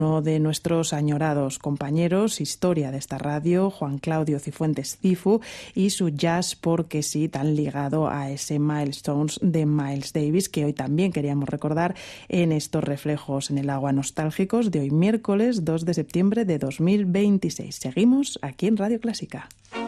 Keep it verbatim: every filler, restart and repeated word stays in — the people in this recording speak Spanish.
uno de nuestros añorados compañeros, historia de esta radio, Juan Claudio Cifuentes Cifu, y su jazz porque sí, tan ligado a ese Milestones de Miles Davis, que hoy también queríamos recordar en estos reflejos en el agua nostálgicos de hoy miércoles dos de septiembre de dos mil veintiséis. Seguimos aquí en Radio Clásica.